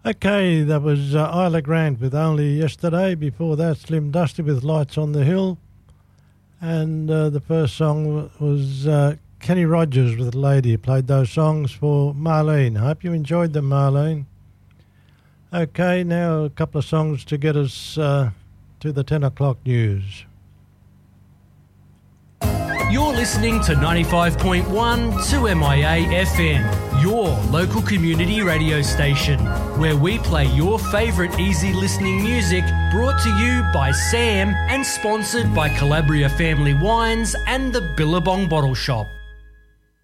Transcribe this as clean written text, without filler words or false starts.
Okay, that was Isla Grant with Only Yesterday. Before that, Slim Dusty with Lights on the Hill. And the first song was Kenny Rogers with Lady. Played those songs for Marlene. I hope you enjoyed them, Marlene. Okay, now a couple of songs to get us to the 10 o'clock news. You're listening to 95.1 2MIA FM, your local community radio station, where we play your favourite easy listening music, brought to you by Sam and sponsored by Calabria Family Wines and the Billabong Bottle Shop.